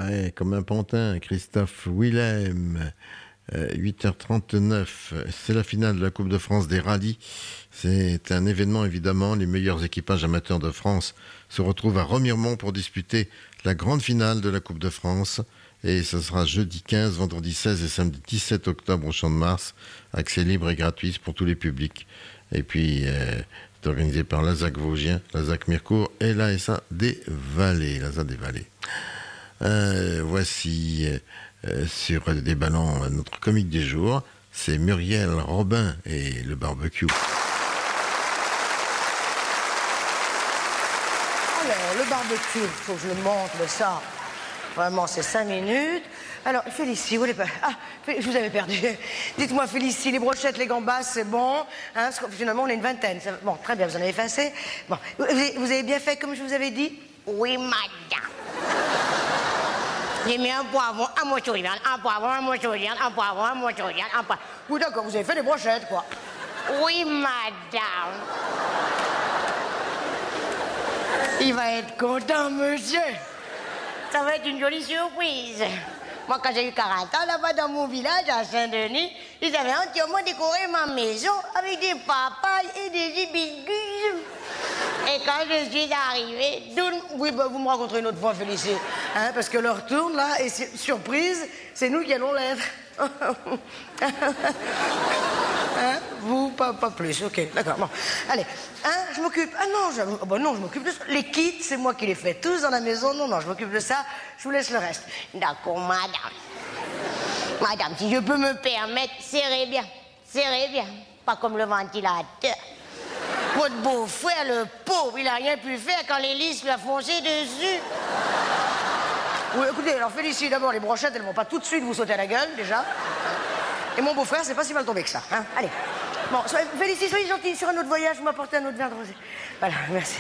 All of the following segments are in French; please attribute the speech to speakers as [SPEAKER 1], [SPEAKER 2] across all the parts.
[SPEAKER 1] Ouais, comme un pantin, Christophe Willem. 8h39, c'est la finale de la Coupe de France des rallyes. C'est un événement évidemment. Les meilleurs équipages amateurs de France se retrouvent à Remiremont pour disputer la grande finale de la Coupe de France. Et ce sera jeudi 15, vendredi 16 et samedi 17 octobre au Champ de Mars. Accès libre et gratuit pour tous les publics. Et puis, c'est organisé par l'ASAC Vosgien, l'ASAC Mirecourt et l'ASA des Vallées. L'ASA des Vallées. Voici sur des ballons notre comique du jour, c'est Muriel Robin et le barbecue.
[SPEAKER 2] Alors, le barbecue, il faut que je le montre ça. Vraiment, c'est 5 minutes. Alors, Félicie, vous pas... Ah, je vous avais perdu. Dites-moi, Félicie, les brochettes, les gambas, c'est bon, hein, parce que finalement, on est une vingtaine. Bon, très bien, vous en avez fait assez. Bon, vous avez bien fait comme je vous avais dit?
[SPEAKER 3] Oui, madame. J'ai mis un poivron, un morceau de viande, un poivron, un morceau de viande, un poivron, un morceau de viande, un poivron.
[SPEAKER 2] Oui, d'accord, vous avez fait des brochettes, quoi.
[SPEAKER 3] Oui, madame.
[SPEAKER 2] Il va être content, monsieur.
[SPEAKER 3] Ça va être une jolie surprise. Moi, quand j'ai eu 40 ans, là-bas dans mon village, à Saint-Denis, ils avaient entièrement décoré ma maison avec des papayes et des hibiscus. Et quand je suis arrivée,
[SPEAKER 2] oui, bah, vous me rencontrez une autre fois, Félicie. Hein, parce que l'heure tourne, là, et surprise, c'est nous qui allons l'être. Hein, vous, pas plus, ok, d'accord, bon. Allez, hein, je m'occupe. Ah non, non, je m'occupe de ça. Les kits, c'est moi qui les fais tous dans la maison. Non, je m'occupe de ça. Je vous laisse le reste.
[SPEAKER 3] D'accord, madame. Madame, si je peux me permettre, serrez bien. Serrez bien. Pas comme le ventilateur. Votre beau-frère, le pauvre, il a rien pu faire quand l'hélice lui a foncé dessus.
[SPEAKER 2] Oui, écoutez, alors Félicie, d'abord, les brochettes, elles vont pas tout de suite vous sauter à la gueule, déjà. Et mon beau-frère, c'est pas si mal tombé que ça, hein. Allez. Bon, Félicie, soyez gentille, sur un autre voyage, vous m'apportez un autre verre de rosé. Voilà, merci.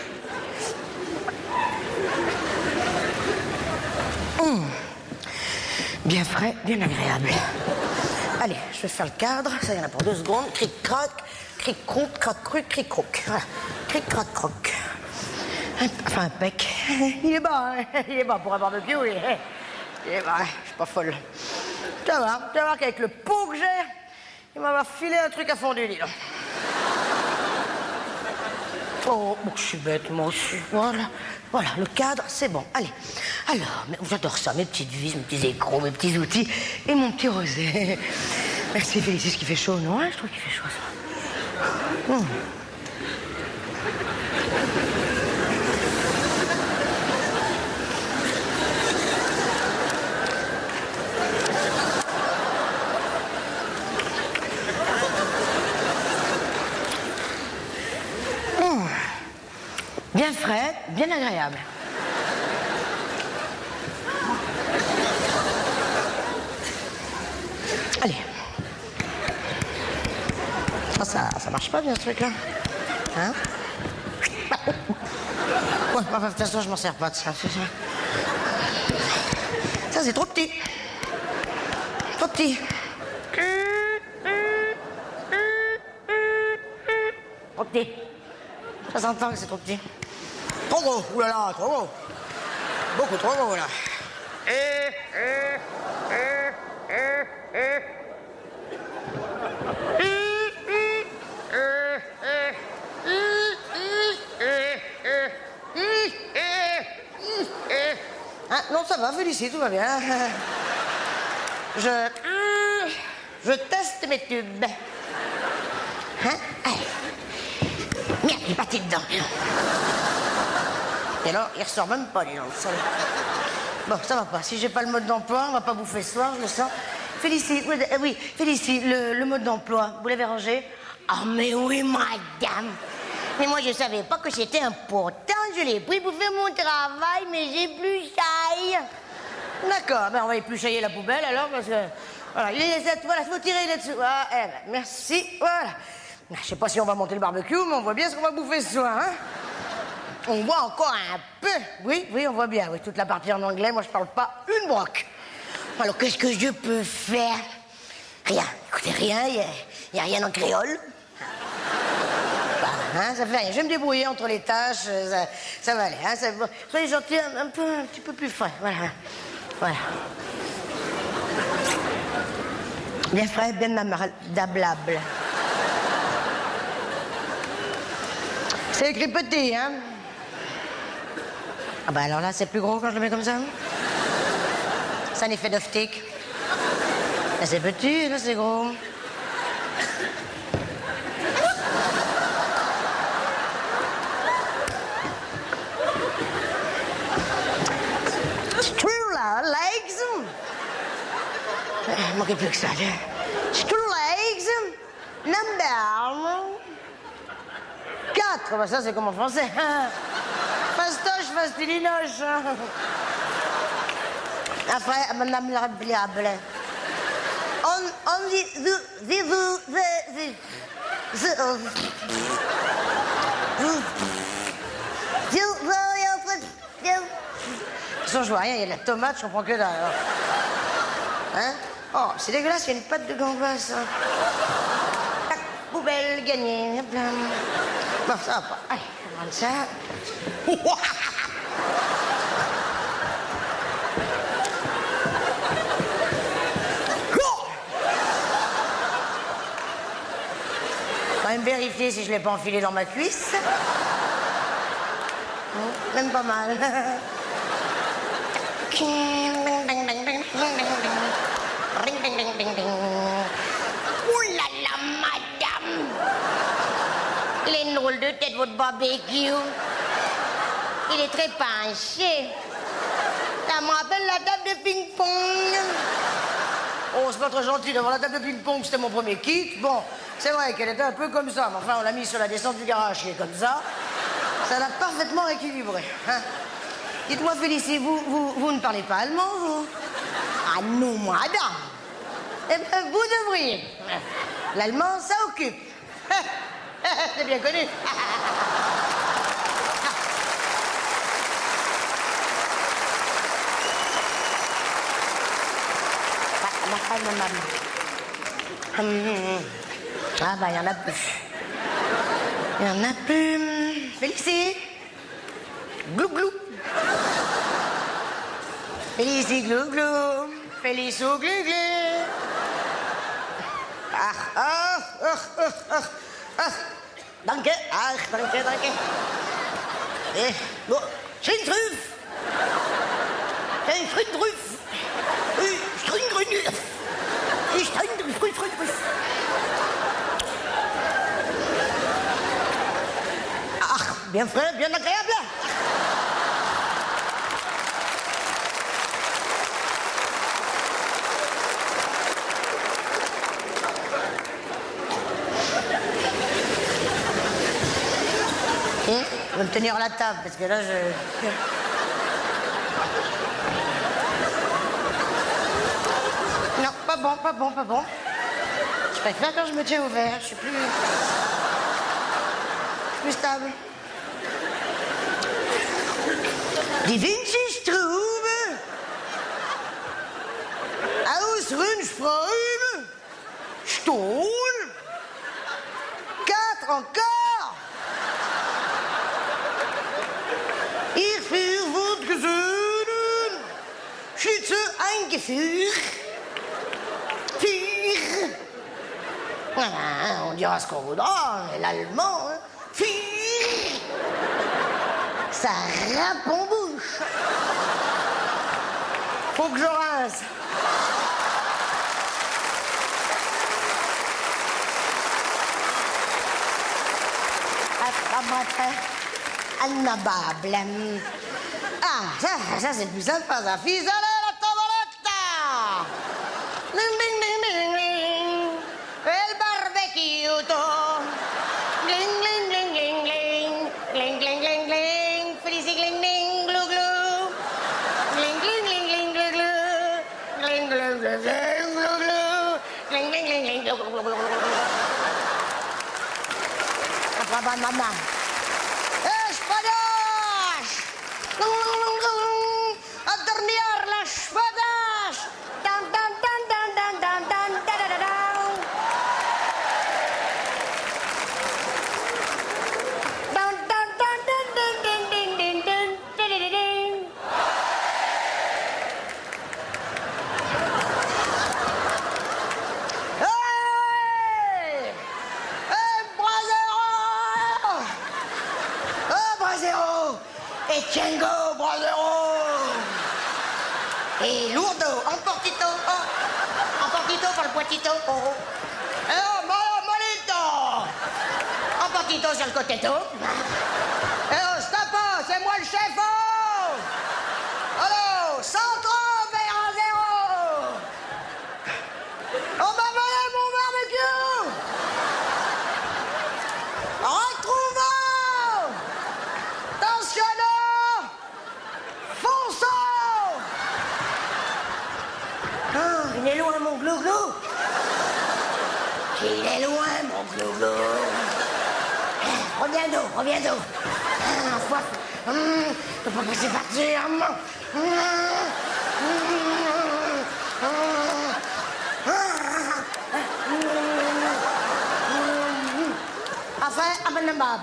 [SPEAKER 2] Bien frais, bien agréable. Allez, je vais faire le cadre, ça y en a pour 2 secondes. Cric-crac, cric-croc, crac-cruc, cric-croc. Voilà, cric-crac-croc. Enfin, impec. Il est bas, hein. Il est bas pour un barbecue, il est bas, je suis pas folle. Tu vas voir qu'avec le pot que j'ai, il m'a filé un truc à fondu, dis donc. Oh, je suis bête, moi aussi. Voilà, le cadre, c'est bon. Allez, alors, j'adore ça, mes petites vis, mes petits écrous, mes petits outils et mon petit rosé. Merci, Félicie, ce qui fait chaud, non? Je trouve qu'il fait chaud, ça. Bien frais, bien agréable. Allez. Ça marche pas bien ce truc-là. Hein? Ouais, de toute façon, je m'en sers pas de ça. Ça, c'est trop petit. Trop petit. Trop petit. Ça s'entend que c'est trop petit. Trop gros, oulala, trop gros. Beaucoup trop gros, là. Hein, non, ça va, Félicie, tout va bien. Je teste mes tubes. Hein? Allez. Merde, il est parti dedans. Et là, il ressort même pas, dis donc. Bon, ça va pas. Si j'ai pas le mode d'emploi, on va pas bouffer ce soir, je le sens. Félicie, oui, Félicie, le mode d'emploi, vous l'avez rangé?
[SPEAKER 3] Ah, mais oui, madame. Mais moi, je savais pas que c'était important. Je l'ai pris pour faire mon travail, mais j'ai plus chaille.
[SPEAKER 2] D'accord, ben on va épluchailler la poubelle alors, parce que... Voilà, voilà, faut tirer là-dessus. Ah, merci, voilà. Je sais pas si on va monter le barbecue, mais on voit bien ce qu'on va bouffer ce soir, hein.
[SPEAKER 3] On voit encore un peu.
[SPEAKER 2] Oui, on voit bien. Oui, toute la partie en anglais, moi je parle pas une broque.
[SPEAKER 3] Alors qu'est-ce que je peux faire? Rien. Écoutez, rien. Il y a rien en créole.
[SPEAKER 2] Hein, ça fait rien. Je vais me débrouiller entre les tâches. Ça va aller. Hein, soyez gentils, un petit peu plus frais. Voilà. Voilà. Bien frais, bien amardable. C'est écrit petit, hein? Ah bah alors là, c'est plus gros quand je le mets comme ça. C'est un effet d'optique. Là, c'est petit, là, c'est gros. Legs. Il manquait plus que ça. Legs. Number 4. Bah ça, c'est comme en français. Fastoche, fastidinoche. Après, madame la bliable. On dit de toute façon, je vois rien, il y a de la tomate, je comprends que dalle. Hein? Oh, c'est dégueulasse, il y a une pâte de gambasse. Tac, poubelle, gagné. Bon, ça va pas. Allez, on va prendre ça. Quand même vérifier si je l'ai pas enfilé dans ma cuisse. Même pas mal.
[SPEAKER 3] Ouh là là, madame! Il est une drôle de tête, votre barbecue. Il est très penché. Ça me rappelle la table de ping-pong.
[SPEAKER 2] Oh, c'est pas très gentil d'avoir la table de ping-pong, c'était mon premier kit. Bon, c'est vrai qu'elle était un peu comme ça, mais enfin, on l'a mis sur la descente du garage qui est comme ça. Ça l'a parfaitement équilibré. Hein? Dites-moi, Félicie, vous ne parlez pas allemand, vous?
[SPEAKER 3] Ah non, madame!
[SPEAKER 2] Eh bien, vous devriez. L'allemand, ça occupe. C'est bien connu. Ah, bah, il y en a plus. Il y en a plus. Félicie. Glou, glou. Félicie, glou, glou. Félicie, glou, glou. Danke, danke. C'est une truffe. C'est une truffe. Ah, bien frais, bien agréable. Je vais me tenir à la table, parce que là, Non, pas bon. Je préfère quand je me tiens ouvert, je suis plus stable. Die Winzerstrube, aus Rundströme, Stuhl, 4 encore. Ich für wird gesöhnen, Schütze eingeführt. Ah, on dira ce qu'on voudra, mais l'allemand, hein. Ça râpe en bouche. Faut que je rince. Ah, ça c'est le plus sympa, ça. Fils, allez, la tavoletta. Ding, ding, ding, ding, ding. El barbecue, gling, gling, gling, gling, gling. Gling, gling, gling, gling. Félicie, gling, gling, glou, glou. Gling, gling, gling, gling, glou, glou. Gling, gling, gling, gling, glou, glou. Gling, gling, gling, gling, glou, glou, glou, glou. Apa, maman? Espadas! A tornear las espadas! Dan, dan, dan, dan, dan, dan, dan, da, da, da, da. Dan, dan, dan, dan, dan, dan, dan, dan, dan, da, da, da, da.
[SPEAKER 3] Et lourdeau, emportito, oh. Emportito pour le poitito, oh. Et oh, molito. Emportito sur le côté tout. Et oh, stop, c'est moi le chef, oh. Allô, centre vers un zéro. On va voler mon barbecue. Retrouvons. Tensionnons. Fonçons. Ah, il est loin mon glouglou. Il est loin mon glouglou. Reviens d'eau. Soif. Faut pas passer partir. Enfin, abonnement.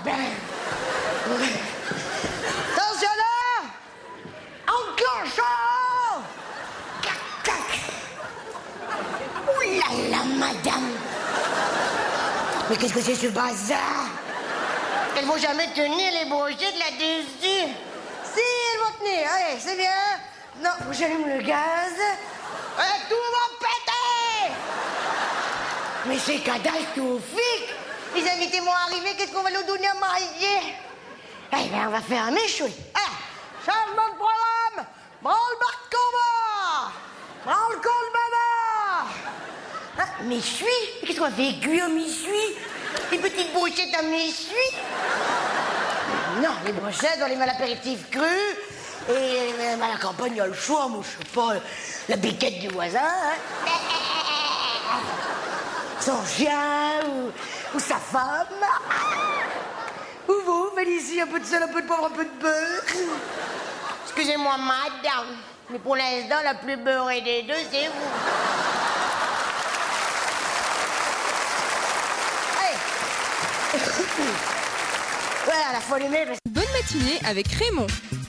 [SPEAKER 3] Attention là. Enclenchons. Tac, tac. Ouh là là, madame. Mais qu'est-ce que c'est ce bazar? Elles vont jamais tenir les brochets de la dessus. Si, elles vont tenir. Allez, c'est bien. Non, faut que j'allume le gaz. Tout va péter. Mais c'est catastrophique. Les invités vont arriver, qu'est-ce qu'on va leur donner à manger? Eh bien, on va faire un méchoui. Changement de programme. Branle-bas de combat. Branle-col baba. Méchoui? Qu'est-ce qu'on va faire? Cuire un méchoui? Des petites brochettes à méchoui? Non, les brochettes, on les met à l'apéritif cru. Et à la campagne, il y a le choix, moi, je sais pas, la biquette du voisin, hein. Son chien, ou sa femme. Ou vous, Félicie, un peu de sel, un peu de poivre, un peu de beurre. Excusez-moi, madame, mais pour l'instant, la plus beurrée des deux, c'est vous. Allez. Voilà, la folle humée.
[SPEAKER 4] Bonne matinée avec Raymond.